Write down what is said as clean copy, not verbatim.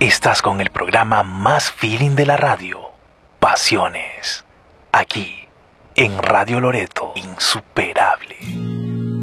Estás con el programa más feeling de la radio, Pasiones, aquí en Radio Loreto, insuperable.